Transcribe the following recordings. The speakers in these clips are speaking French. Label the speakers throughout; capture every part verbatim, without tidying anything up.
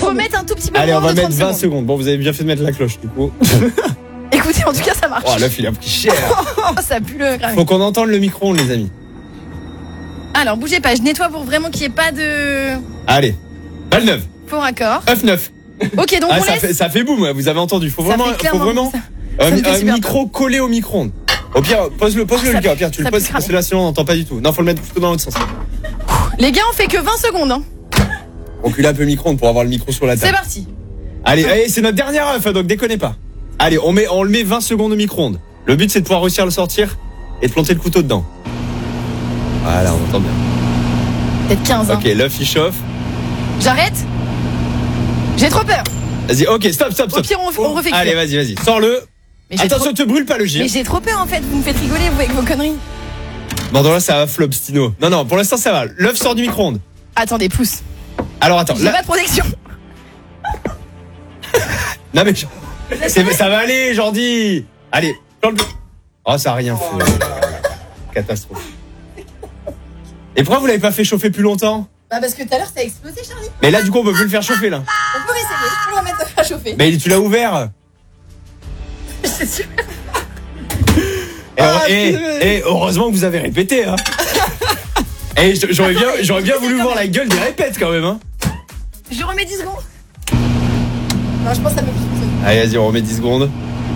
Speaker 1: remettre un tout petit peu.
Speaker 2: Allez, on va mettre vingt
Speaker 1: secondes.
Speaker 2: secondes. Bon, vous avez bien fait de mettre la cloche, du coup.
Speaker 1: Écoutez, en tout cas, ça marche.
Speaker 2: Oh, l'œuf, il a pris cher.
Speaker 1: Oh, ça pue le grave.
Speaker 2: Faut qu'on entende le micro-ondes, les amis.
Speaker 1: Alors, bougez pas, je nettoie pour vraiment qu'il n'y ait pas de
Speaker 2: Allez, balle neuve,
Speaker 1: faux raccord.
Speaker 2: œuf neuf.
Speaker 1: Ok, donc
Speaker 2: Ah,
Speaker 1: on
Speaker 2: ça
Speaker 1: laisse.
Speaker 2: fait, ça fait boum, vous avez entendu. Faut
Speaker 1: Ça
Speaker 2: vraiment,
Speaker 1: fait
Speaker 2: faut
Speaker 1: clairement
Speaker 2: vraiment
Speaker 1: ça.
Speaker 2: un,
Speaker 1: Ça me fait
Speaker 2: un
Speaker 1: super
Speaker 2: micro collé au micro-ondes. Au pire, pose-le, pose-le,
Speaker 1: Ah, ça
Speaker 2: Lucas. Au
Speaker 1: pue,
Speaker 2: pire, tu le
Speaker 1: ça
Speaker 2: poses
Speaker 1: pue
Speaker 2: parce que
Speaker 1: grave.
Speaker 2: là, sinon, on n'entend pas du tout. Non, faut le mettre plutôt dans l'autre sens.
Speaker 1: Les gars, on fait que vingt secondes. Hein.
Speaker 2: Reculez un peu le micro-ondes pour avoir le micro sur la
Speaker 1: C'est
Speaker 2: table.
Speaker 1: parti.
Speaker 2: Allez, allez, c'est notre dernière œuf, donc déconnez pas. Allez, on met, on le met vingt secondes au micro-ondes. Le but, c'est de pouvoir réussir à le sortir et de planter le couteau dedans. Voilà, on entend bien.
Speaker 1: Peut-être quinze.
Speaker 2: Ok,
Speaker 1: Hein.
Speaker 2: l'œuf, il chauffe.
Speaker 1: J'arrête. J'ai trop peur.
Speaker 2: Vas-y, ok, stop, stop,
Speaker 1: Au
Speaker 2: stop.
Speaker 1: pire, on, on refait
Speaker 2: Allez,
Speaker 1: cuire.
Speaker 2: vas-y, vas-y. Sors-le.
Speaker 1: Mais j'ai
Speaker 2: Attention,
Speaker 1: trop-
Speaker 2: te brûle pas le gire.
Speaker 1: Mais j'ai trop peur en fait. Vous me faites rigoler vous avec vos conneries.
Speaker 2: Bon, dans là, ça va flop, Stino. Non, non, pour l'instant, ça va. L'œuf sort du micro-ondes.
Speaker 1: Attendez, pousse.
Speaker 2: Alors, attends.
Speaker 1: J'ai
Speaker 2: Là...
Speaker 1: pas de protection.
Speaker 2: Non, mais. c'est- Ça va aller, Jordi. Allez, plante le. Oh, ça a rien fait. Catastrophe. Et pourquoi vous l'avez pas fait chauffer plus longtemps?
Speaker 1: Bah parce que tout à l'heure ça a explosé, Charlie.
Speaker 2: Mais là, du coup, on peut plus le faire chauffer, là.
Speaker 1: On peut essayer. Je peux le remettre à chauffer.
Speaker 2: Mais tu l'as ouvert.
Speaker 1: C'est sûr.
Speaker 2: Et,
Speaker 3: Ah,
Speaker 2: et-
Speaker 3: putain.
Speaker 2: et heureusement que vous avez répété, hein. Et j'aurais bien, j'aurais bien voulu voir la gueule des répètes quand même, hein.
Speaker 1: Je remets dix secondes. Non, je pense que ça peut plus fonctionner.
Speaker 2: Allez, vas-y, on remet dix secondes.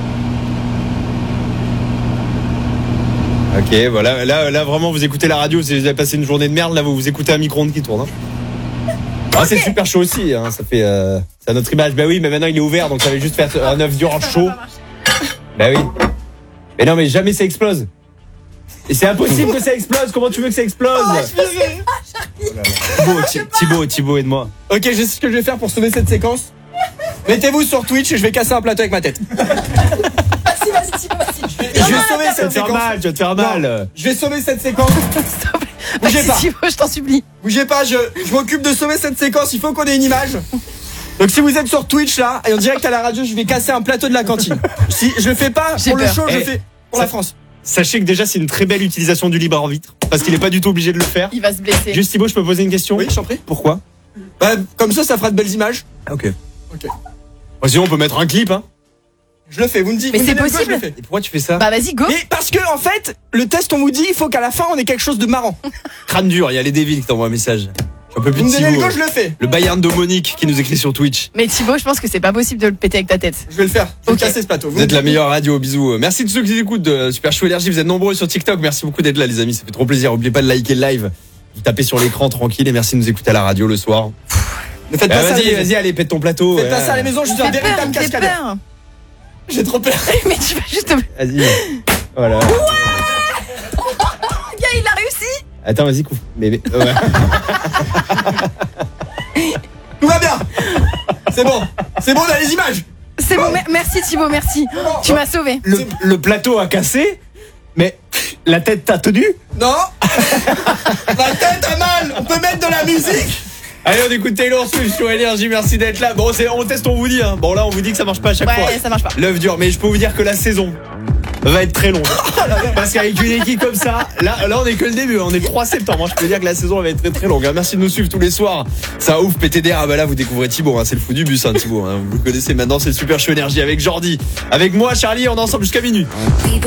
Speaker 2: Ok, voilà, là, là vraiment vous écoutez la radio, si vous avez passé une journée de merde, là vous vous écoutez un micro-ondes qui tourne. Hein. Ah, c'est super chaud aussi, hein. Ça fait, euh, c'est à notre image. Bah oui, mais maintenant il est ouvert, donc ça va juste faire un œuf dur chaud. Bah oui. Mais non, mais jamais ça explose. Et c'est impossible que ça explose. Comment tu veux que ça explose?
Speaker 3: Thibaut, Thi- Thibaut, Thibaut, aide-moi. Ok, je sais ce que je vais faire pour sauver cette séquence. Mettez-vous sur Twitch et je vais casser un plateau avec ma tête.
Speaker 1: Vas-y, vas-y, Thibaut, vas-y.
Speaker 3: Je vais sauver
Speaker 2: Tu vas
Speaker 3: cette
Speaker 2: te faire
Speaker 3: séquence.
Speaker 2: mal, tu vas te faire mal.
Speaker 3: Je vais sauver cette séquence.
Speaker 1: S'il te plaît.
Speaker 3: Bougez
Speaker 1: Vas-y,
Speaker 3: pas.
Speaker 1: Thibaut, je t'en supplie.
Speaker 3: Bougez pas, je, je m'occupe de sauver cette séquence. Il faut qu'on ait une image. Donc si vous êtes sur Twitch là et en direct à la radio, je vais casser un plateau de la cantine. Si je le fais pas
Speaker 1: J'ai
Speaker 3: pour le
Speaker 1: peur.
Speaker 3: show, je le
Speaker 2: Eh,
Speaker 3: fais pour
Speaker 2: ça-
Speaker 3: la France.
Speaker 2: Sachez que déjà c'est une très belle utilisation du libre arbitre parce qu'il est pas du tout obligé de le faire.
Speaker 1: Il va se blesser.
Speaker 2: Juste Thibaut, je peux poser une question?
Speaker 3: Oui, je t'en prie.
Speaker 2: Pourquoi?
Speaker 3: Bah, comme ça, ça fera de belles images.
Speaker 2: Ok.
Speaker 3: Ok.
Speaker 2: Bah, sinon on peut mettre un clip, hein.
Speaker 3: Je le fais. Vous me dites.
Speaker 1: Mais
Speaker 3: vous me
Speaker 1: c'est
Speaker 3: donnez le go,
Speaker 1: possible.
Speaker 3: je le fais.
Speaker 2: Et pourquoi tu fais ça?
Speaker 1: Bah vas-y, go.
Speaker 3: Mais parce que en fait, le test on vous dit, il faut qu'à la fin on ait quelque chose de marrant.
Speaker 2: Crâne dur, il y a les Devils qui t'envoient un message. J'en peux plus
Speaker 3: Vous
Speaker 2: de
Speaker 3: me donnez le
Speaker 2: Thibaut.
Speaker 3: go, je le fais.
Speaker 2: Le Bayern de Monique qui nous écrit sur Twitch.
Speaker 1: Mais Thibaut, je pense que c'est pas possible de le péter avec ta tête.
Speaker 3: Je vais le faire. Je vais
Speaker 1: Ok.
Speaker 3: casser ce plateau.
Speaker 2: Vous êtes la meilleure radio, bisous. Merci de ceux qui écoutent de Super Chou Énergie, vous êtes nombreux sur TikTok. Merci beaucoup d'être là les amis, ça fait trop plaisir. N'oubliez pas de liker le live. Vous tapez sur l'écran tranquille et merci de nous écouter à la radio le soir.
Speaker 3: Ne faites
Speaker 2: Ah,
Speaker 3: pas ça. à la
Speaker 2: vas-y,
Speaker 3: maison.
Speaker 2: vas-y, allez, pète ton plateau.
Speaker 3: Faites pas
Speaker 2: Ouais.
Speaker 3: ça à la maison, je suis un
Speaker 1: Fais peur,
Speaker 3: véritable
Speaker 1: il me fait
Speaker 3: cascadeur.
Speaker 1: peur.
Speaker 3: J'ai trop peur.
Speaker 1: Mais tu vas juste te... Le
Speaker 2: Vas-y. Voilà.
Speaker 1: gars, il a réussi.
Speaker 2: Attends, vas-y, coupe. Mais, mais- ouais.
Speaker 3: Tout va bien. C'est bon. C'est bon, on a les images.
Speaker 1: C'est bon, mer- merci Thibaut, merci. Tu m'as sauvé.
Speaker 2: le, le plateau a cassé, mais la tête t'a tenu.
Speaker 3: Non. Ma tête a mal. On peut mettre de la musique.
Speaker 2: Allez, on écoute Taylor Swift sur Énergie, merci d'être là. Bon, c'est, on teste, on vous dit. Hein. Bon, là, on vous dit que ça marche pas à chaque fois.
Speaker 1: Ouais, ça marche pas.
Speaker 2: L'œuf dur, mais je peux vous dire que la saison va être très longue. Parce qu'avec une équipe comme ça, là, là on est que le début, on est le trois septembre. Hein. Je peux dire que la saison elle va être très très longue. Hein. Merci de nous suivre tous les soirs. Ça ouf, P T D R. Ah bah là vous découvrez Thibaut, hein. C'est le fou du bus, hein, Thibaut. Hein. Vous le connaissez maintenant, c'est le Super Show Énergie avec Jordi, avec moi, Charlie. On est ensemble jusqu'à minuit.